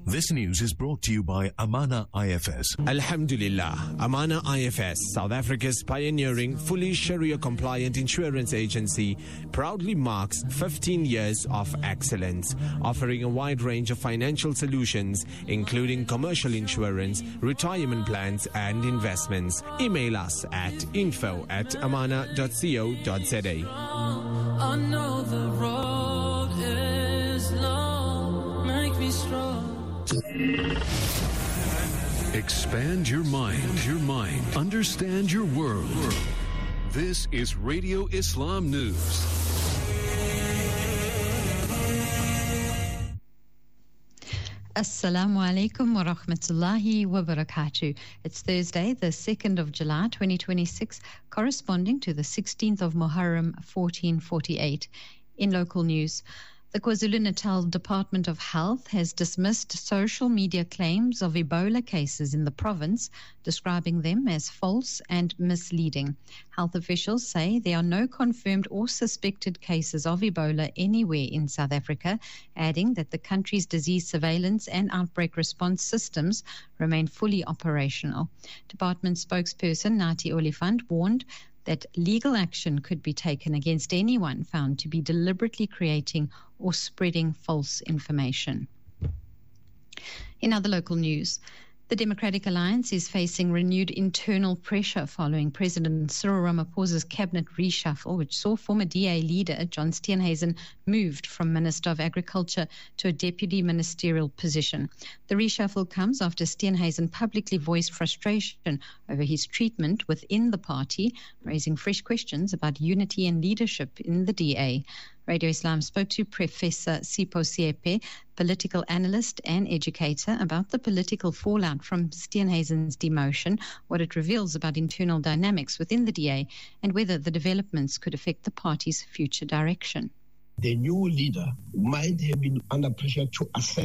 This news is brought to you by Amana IFS. Alhamdulillah, Amana IFS, South Africa's pioneering, fully Sharia-compliant insurance agency, proudly marks 15 years of excellence, offering a wide range of financial solutions, including commercial insurance, retirement plans, and investments. Email us at info@amana.co.za. I know the road is long, make me strong. Expand your mind, understand your world. This is Radio Islam News. Assalamu alaikum wa rahmatullahi wa barakatuh. It's Thursday, the 2nd of July 2026, corresponding to the 16th of Muharram 1448. In local news, the KwaZulu-Natal Department of Health has dismissed social media claims of Ebola cases in the province, describing them as false and misleading. Health officials say there are no confirmed or suspected cases of Ebola anywhere in South Africa, adding that the country's disease surveillance and outbreak response systems remain fully operational. Department spokesperson Nathi Oliphant warned that legal action could be taken against anyone found to be deliberately creating or spreading false information. In other local news, the Democratic Alliance is facing renewed internal pressure following President Cyril Ramaphosa's cabinet reshuffle, which saw former DA leader John Steenhuisen moved from Minister of Agriculture to a deputy ministerial position. The reshuffle comes after Steenhuisen publicly voiced frustration over his treatment within the party, raising fresh questions about unity and leadership in the DA. Radio Islam spoke to Professor Sipho Siepe, political analyst and educator, about the political fallout from Steenhuisen's demotion, what it reveals about internal dynamics within the DA, and whether the developments could affect the party's future direction. The new leader might have been under pressure to accept